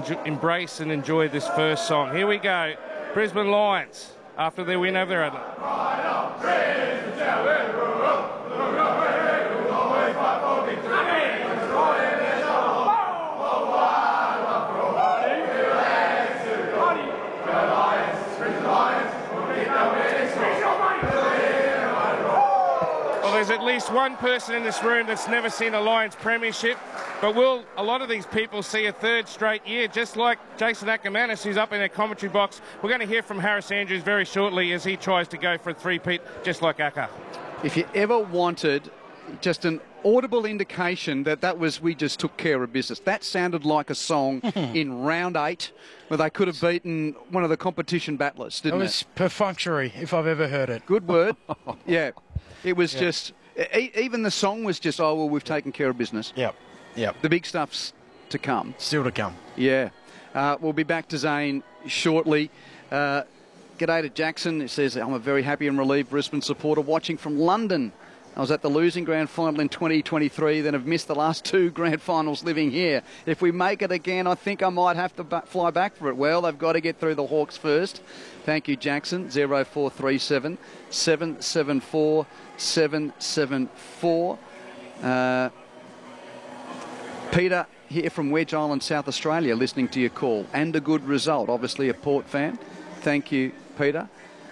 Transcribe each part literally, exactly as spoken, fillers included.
embrace and enjoy this first song. Here we go. Brisbane Lions, after their win over Adelaide. There's at least one person in this room that's never seen a Lions premiership, but will a lot of these people see a third straight year, just like Jason Ackermanis, who's up in their commentary box. We're going to hear from Harris Andrews very shortly as he tries to go for a three-peat, just like Acker. If you ever wanted just an audible indication that that was we just took care of business, that sounded like a song in round eight where they could have beaten one of the competition battlers, didn't it? It was perfunctory, if I've ever heard it. Good word. Yeah. It was yeah. just, e even the song was just, oh, well, we've taken care of business. Yep, yep. The big stuff's to come. Still to come. Yeah. Uh, we'll be back to Zane shortly. Uh, g'day to Jackson. It says, I'm a very happy and relieved Brisbane supporter watching from London. I was at the losing grand final in twenty twenty-three, then have missed the last two grand finals living here. If we make it again, I think I might have to ba fly back for it. Well, they've got to get through the Hawks first. Thank you, Jackson. zero four three seven, seven seven four, seven seven four. Uh, Peter here from Wedge Island, South Australia, listening to your call. And a good result. Obviously a Port fan. Thank you, Peter.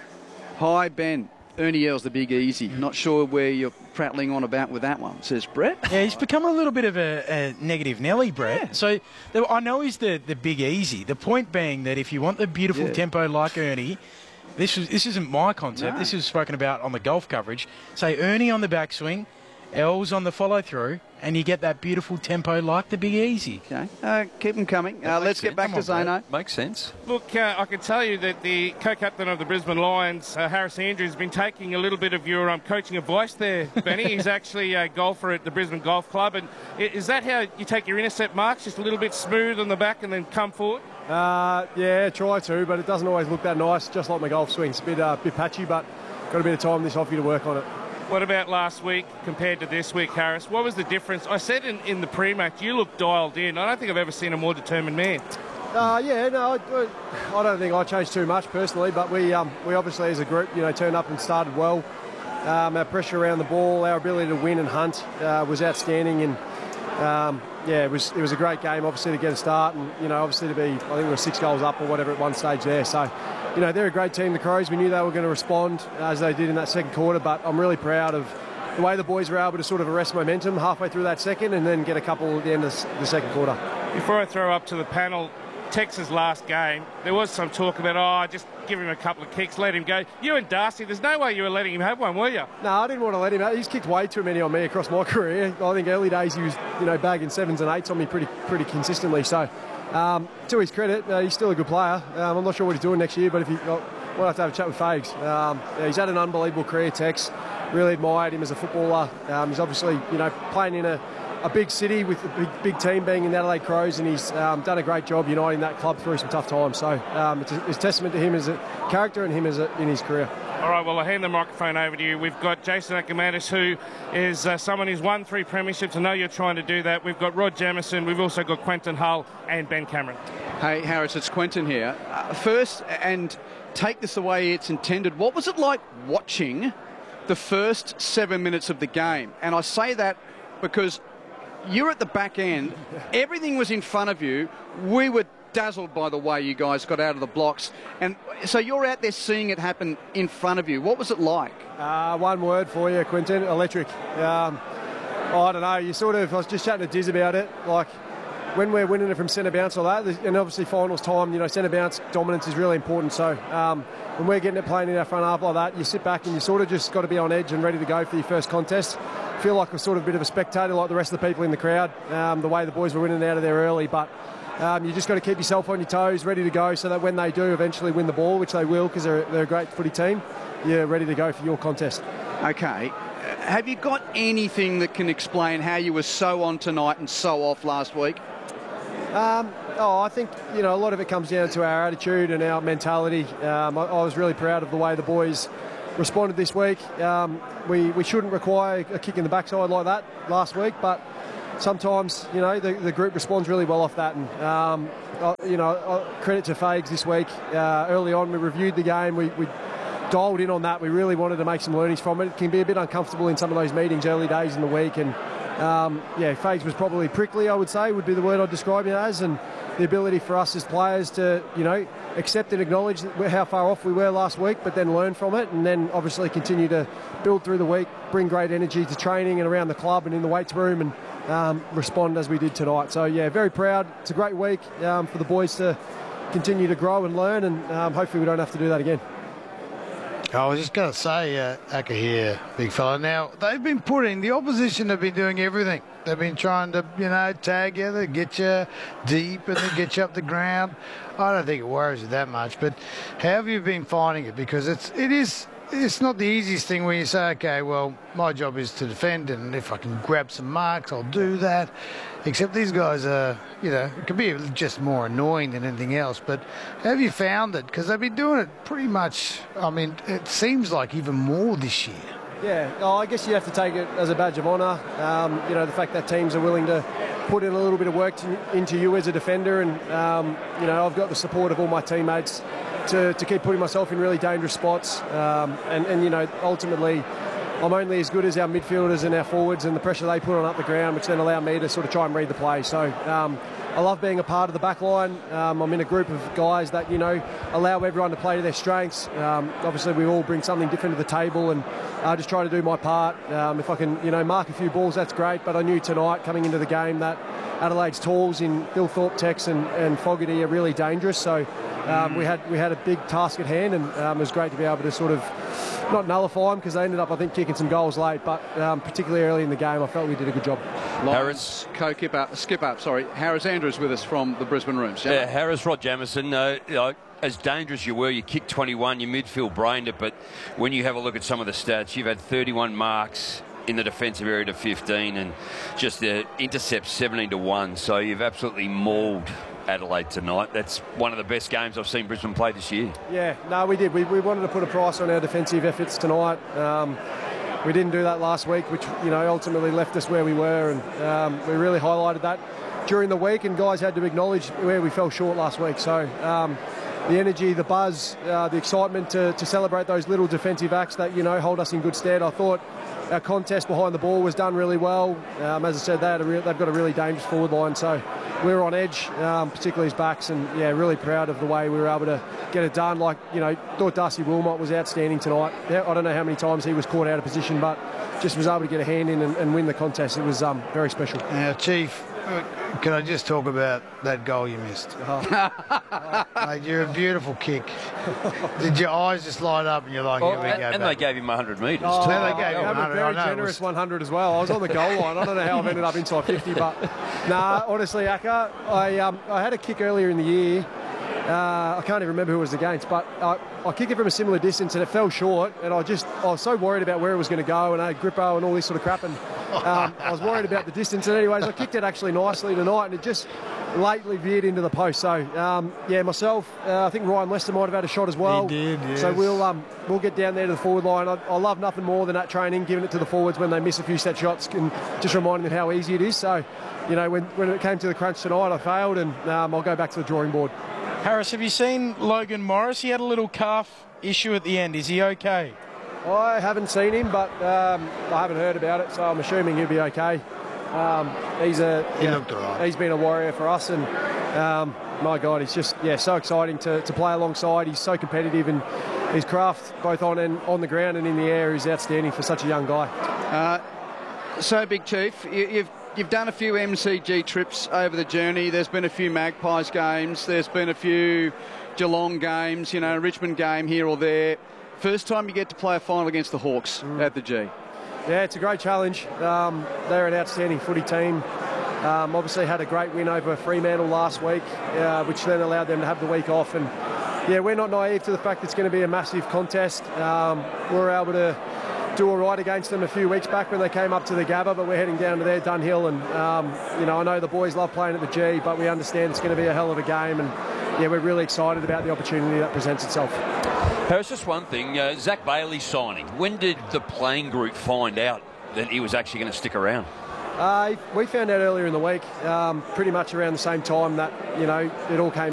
Hi, Ben. Ernie Earl's the Big Easy. Not sure where you're prattling on about with that one, says Brett. Yeah, he's become a little bit of a, a negative Nelly, Brett. Yeah. So the, I know he's the, the Big Easy. The point being that if you want the beautiful yeah. tempo like Ernie, this was this isn't my concept. No. This is spoken about on the golf coverage. Say Ernie on the backswing, L's on the follow-through, and you get that beautiful tempo like the Big Easy. Okay, uh, keep them coming. Uh, let's sense. get back Come to Zano. Makes sense. Look, uh, I can tell you that the co-captain of the Brisbane Lions, uh, Harris Andrews, has been taking a little bit of your um, coaching advice there, Benny. He's actually a golfer at the Brisbane Golf Club. And is that how you take your intercept marks, just a little bit smooth on the back and then come forward? Uh, yeah, try to, but it doesn't always look that nice, just like my golf swing. It's a bit, uh, bit patchy, but got a bit of time this off you to work on it. What about last week compared to this week, Harris? What was the difference? I said in, in the pre-match, you look dialed in. I don't think I've ever seen a more determined man. Uh, yeah, no, I, I don't think I changed too much personally, but we um, we obviously as a group, you know, turned up and started well. Um, our pressure around the ball, our ability to win and hunt uh, was outstanding, and um, yeah, it was it was a great game, obviously, to get a start, and you know, obviously to be, I think we were six goals up or whatever at one stage there. So, you know, they're a great team, the Crows. We knew they were going to respond as they did in that second quarter, but I'm really proud of the way the boys were able to sort of arrest momentum halfway through that second and then get a couple at the end of the second quarter. Before I throw up to the panel, Tex's last game, there was some talk about, oh, just give him a couple of kicks, let him go. You and Darcy, there's no way you were letting him have one, were you? No, I didn't want to let him have. He's kicked way too many on me across my career. I think early days he was, you know, bagging sevens and eights on me pretty pretty consistently. So, um, to his credit, uh, he's still a good player. Um, I'm not sure what he's doing next year, but if he, well, we'll have to have a chat with Fags. Um, yeah, he's had an unbelievable career, Tex. Really admired him as a footballer. Um, he's obviously, you know, playing in a, a big city with a big, big team being in the Adelaide Crows, and he's um, done a great job uniting that club through some tough times. So um, it's, a, it's a testament to him as a character and him as a, in his career. All right, well, I'll hand the microphone over to you. We've got Jason Ackermanis, who is uh, someone who's won three premierships. I know you're trying to do that. We've got Rod Jamieson. We've also got Quentin Hull and Ben Cameron. Hey, Harris, it's Quentin here. Uh, first, and take this the way it's intended, what was it like watching the first seven minutes of the game? And I say that because you're at the back end, everything was in front of you. We were dazzled by the way you guys got out of the blocks, and so you're out there seeing it happen in front of you. What was it like? Uh, one word for you, Quentin: electric. Um, I don't know. You sort of. I was just chatting to Diz about it. Like when we're winning it from centre bounce or that, and obviously finals time, you know, centre bounce dominance is really important. So um, when we're getting it playing in our front half like that, you sit back and you sort of just got to be on edge and ready to go for your first contest. Feel like a sort of bit of a spectator, like the rest of the people in the crowd. Um, the way the boys were winning out of there early, but. Um, you just got to keep yourself on your toes, ready to go, so that when they do eventually win the ball, which they will because they're, they're a great footy team, you're ready to go for your contest. Okay. Have you got anything that can explain how you were so on tonight and so off last week? Um, oh, I think, you know, a lot of it comes down to our attitude and our mentality. Um, I, I was really proud of the way the boys responded this week. Um, we, we shouldn't require a kick in the backside like that last week, but sometimes, you know, the, the group responds really well off that. And, um, uh, you know, uh, credit to Fags this week. Uh, early on, we reviewed the game. We, we dialed in on that. We really wanted to make some learnings from it. It can be a bit uncomfortable in some of those meetings early days in the week. And, um, yeah, Fags was probably prickly, I would say, would be the word I'd describe it as. And the ability for us as players to, you know, accept and acknowledge how far off we were last week, but then learn from it, and then obviously continue to build through the week, bring great energy to training and around the club and in the weights room, and um, respond as we did tonight. So, yeah, very proud. It's a great week um, for the boys to continue to grow and learn, and um, hopefully we don't have to do that again. I was just going to say, uh, Aka here, big fella. Now, they've been putting, the opposition have been doing everything. They've been trying to, you know, tag you, get you deep and then get you up the ground. I don't think it worries you that much, but how have you been finding it? Because it's, it is, it's not the easiest thing when you say, okay, well, my job is to defend, and if I can grab some marks, I'll do that. Except these guys are, you know, it can be just more annoying than anything else. But have you found it? Because they've been doing it pretty much, I mean, it seems like even more this year. Yeah, oh, I guess you have to take it as a badge of honour. Um, you know, the fact that teams are willing to put in a little bit of work to, into you as a defender, and um, you know, I've got the support of all my teammates to, to keep putting myself in really dangerous spots. Um, and, and you know, ultimately, I'm only as good as our midfielders and our forwards and the pressure they put on up the ground, which then allow me to sort of try and read the play. So um, I love being a part of the back line. Um, I'm in a group of guys that, you know, allow everyone to play to their strengths. Um, obviously, we all bring something different to the table, and I just try to do my part. Um, if I can, you know, mark a few balls, that's great. But I knew tonight, coming into the game, that Adelaide's tools in Bill Thorpe, Tex and, and Fogarty are really dangerous. So um, we had we had a big task at hand, and um, it was great to be able to sort of not nullify them, because they ended up, I think, kicking some goals late. But um, particularly early in the game, I felt we did a good job. Harris, co-skipper, skip up, sorry. Harris Andrews with us from the Brisbane Rooms. Yeah, Harris, Rod Jamieson. Uh, you know, as dangerous you were, you kicked twenty-one, your midfield brained it, but when you have a look at some of the stats, you've had thirty-one marks in the defensive area to fifteen, and just the intercepts seventeen to one. So you've absolutely mauled Adelaide tonight. That's one of the best games I've seen Brisbane play this year. Yeah, no, we did. We, we wanted to put a price on our defensive efforts tonight. Um, we didn't do that last week, which, you know, ultimately left us where we were, and um, we really highlighted that during the week, and guys had to acknowledge where we fell short last week. So um, the energy, the buzz, uh, the excitement to, to celebrate those little defensive acts that, you know, hold us in good stead. I thought our contest behind the ball was done really well. Um, as I said, they had a re- they've got a really dangerous forward line, so we were on edge, um, particularly his backs, and yeah, really proud of the way we were able to get it done. Like, you know, thought Darcy Wilmot was outstanding tonight. I don't know how many times he was caught out of position, but just was able to get a hand in and, and win the contest. It was um, very special. Now, Chief, can I just talk about that goal you missed? Oh. Mate, you're a beautiful kick. Did your eyes just light up and you're like, well, here we and, go? And back. they gave him one hundred metres. Oh, too. They gave him one hundred. A very generous was... one hundred as well. I was on the goal line. I don't know how I've ended up inside fifty, but nah, honestly, Aka, I, um, I had a kick earlier in the year. Uh, I can't even remember who it was against, but I, I kicked it from a similar distance and it fell short, and I just I was so worried about where it was going to go, and I had grippo and all this sort of crap, and um, I was worried about the distance. And anyways, I kicked it actually nicely tonight, and it just lately veered into the post. So um, yeah, myself, uh, I think Ryan Lester might have had a shot as well. He did, yes. So we'll um, we'll get down there to the forward line. I, I love nothing more than that training, giving it to the forwards when they miss a few set shots, and just reminding them how easy it is. So, you know, when, when it came to the crunch tonight, I failed, and um, I'll go back to the drawing board. Harris, have you seen Logan Morris? He had a little calf issue at the end. Is he okay? I haven't seen him, but um, I haven't heard about it, so I'm assuming he'll be okay. Um, he's a He yeah, looked all right. He's been a warrior for us, and um, my God, he's just yeah so exciting to, to play alongside. He's so competitive, and his craft both on and on the ground and in the air is outstanding for such a young guy. Uh, so, Big Chief, you, you've You've done a few M C G trips over the journey. There's been a few Magpies games. There's been a few Geelong games, you know, a Richmond game here or there. First time you get to play a final against the Hawks mm. at the G. Yeah, it's a great challenge. Um, they're an outstanding footy team. Um, obviously had a great win over Fremantle last week, uh, which then allowed them to have the week off. And yeah, we're not naive to the fact it's going to be a massive contest. Um, we were able to do all right against them a few weeks back when they came up to the Gabba, but we're heading down to their Dunhill, and um, you know, I know the boys love playing at the G, but we understand it's going to be a hell of a game, and yeah, we're really excited about the opportunity that presents itself. Harris, just one thing, uh, Zach Bailey signing. When did the playing group find out that he was actually going to stick around? Uh, we found out earlier in the week, um, pretty much around the same time that, you know, it all came